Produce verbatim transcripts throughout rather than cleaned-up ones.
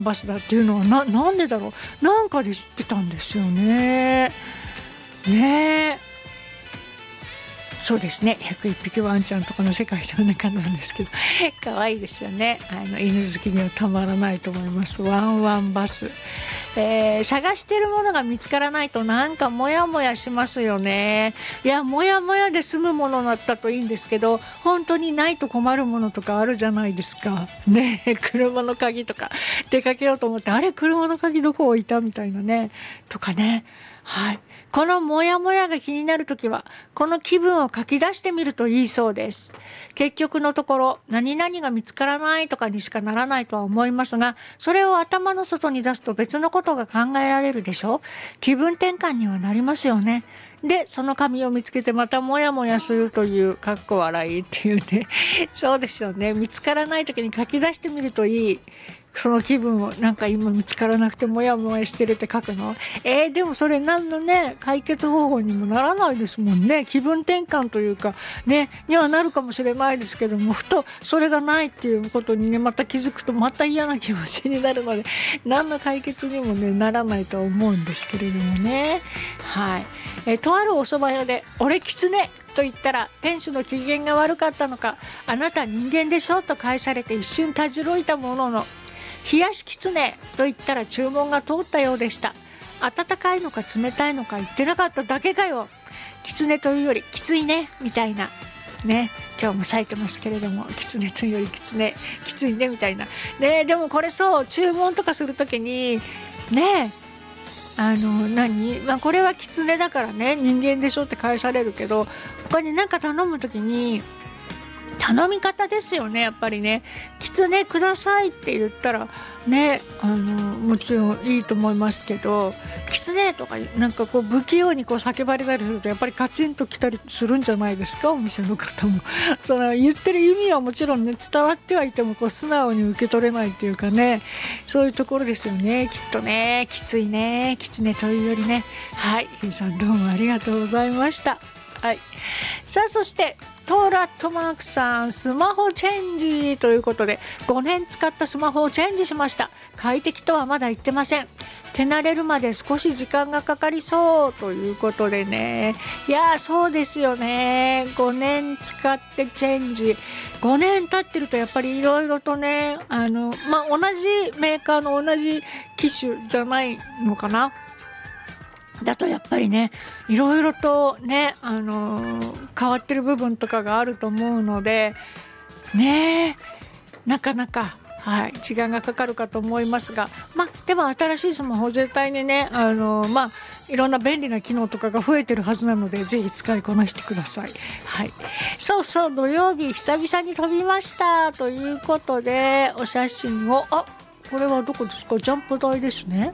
バスだっていうのは な, なんでだろう、なんかで知ってたんですよね。ねえ、そうですね、ひゃくいっぴきワンちゃんとかの世界の中なんですけど可愛いですよね。あの犬好きにはたまらないと思います。ワンワンバス、えー、探してるものが見つからないとなんかモヤモヤしますよね。いや、モヤモヤで済むものだったといいんですけど、本当にないと困るものとかあるじゃないですかね。車の鍵とか出かけようと思って、あれ車の鍵どこ置いたみたいなね、とかね。はい、このモヤモヤが気になるときはこの気分を書き出してみるといいそうです。結局のところ何々が見つからないとかにしかならないとは思いますが、それを頭の外に出すと別のことが考えられるでしょ。気分転換にはなりますよね。でその紙を見つけてまたモヤモヤするというかっこ笑いっていうねそうですよね。見つからない時に書き出してみるといい。その気分を、なんか今見つからなくてモヤモヤしてるって書くの、えー、でもそれ何のね解決方法にもならないですもんね。気分転換というかねにはなるかもしれないですけども、ふとそれがないっていうことにねまた気づくとまた嫌な気持ちになるので、何の解決にもねならないと思うんですけれどもね。はい、えー、とあるお蕎麦屋で俺キツネと言ったら店主の機嫌が悪かったのか、あなた人間でしょと返されて一瞬たじろいたものの、冷やしきつねと言ったら注文が通ったようでした。温かいのか冷たいのか言ってなかっただけかよ。きつねというよりきついねみたいなね、今日も咲いてますけれども、きつねというよりきつねきついねみたいなね。でもこれそう注文とかするときにね、あの何、まあ、これはきつねだからね人間でしょって返されるけど、他に何か頼むときに頼み方ですよね。やっぱりね、きつねくださいって言ったらね、あのもちろんいいと思いますけど、きつねとかなんかこう不器用にこう叫ばれたりするとやっぱりカチンときたりするんじゃないですか、お店の方もその言ってる意味はもちろんね伝わってはいてもこう素直に受け取れないっていうかね、そういうところですよねきっとね。きついね、きつねというよりね。はい、ひゅうさんどうもありがとうございました。はい、さあそしてトールアットマークさん、スマホチェンジということでごねん使ったスマホをチェンジしました。快適とはまだ言ってません。手慣れるまで少し時間がかかりそうということでね。いやそうですよね、ごねん使ってチェンジ、ごねん経ってるとやっぱりいろいろとね、あのまあ同じメーカーの同じ機種じゃないのかな、だとやっぱりねいろいろとね、あのー、変わってる部分とかがあると思うのでね、なかなか、はい、時間がかかるかと思いますが、まあでも新しいスマホ絶対にね、あのー、まあいろんな便利な機能とかが増えてるはずなのでぜひ使いこなしてください。はい、そうそう土曜日久々に飛びましたということでお写真を、あ、これはどこですか、ジャンプ台ですね。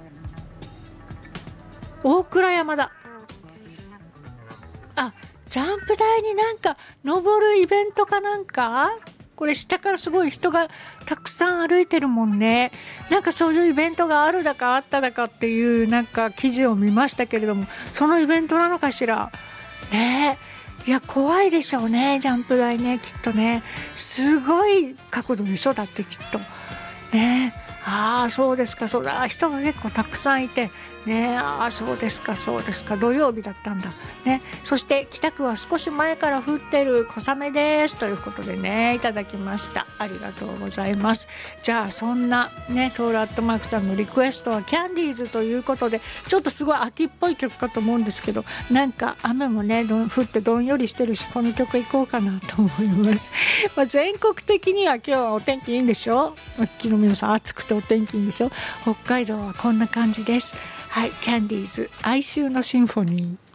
大倉山だ。あ、ジャンプ台になんか登るイベントかなんか、これ下からすごい人がたくさん歩いてるもんね。なんかそういうイベントがあるだかあっただかっていうなんか記事を見ましたけれども、そのイベントなのかしらね。いや怖いでしょうね、ジャンプ台ね、きっとね。すごい角度でしょ、だってきっとね。ああそうですか、そうだ、人が結構たくさんいてね。ああそうですかそうですか、土曜日だったんだね。そして北区は少し前から降ってる小雨ですということでね、いただきました。ありがとうございます。じゃあそんなねトールアットマークさんのリクエストはキャンディーズということで、ちょっとすごい秋っぽい曲かと思うんですけど、なんか雨もねどん降ってどんよりしてるし、この曲いこうかなと思います。まあ、全国的には今日はお天気いいんでしょ、お聞きの皆さん暑くてお天気いいんでしょ。北海道はこんな感じです。はい、キャンディーズ哀愁のシンフォニー。